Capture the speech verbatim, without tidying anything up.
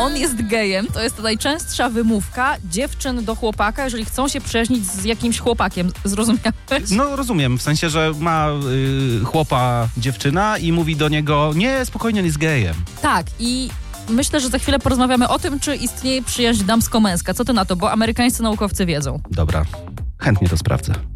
on jest gejem. To jest najczęstsza wymówka dziewczyn do chłopaka, jeżeli chcą się przyjaźnić z jakimś chłopakiem. Zrozumiałeś? No rozumiem, w sensie, że ma y, chłopa dziewczyna i mówi do niego, nie, spokojnie, on jest gejem. Tak, i myślę, że za chwilę porozmawiamy o tym, czy istnieje przyjaźń damsko-męska. Co ty na to, bo amerykańscy naukowcy wiedzą. Dobra, chętnie to sprawdzę.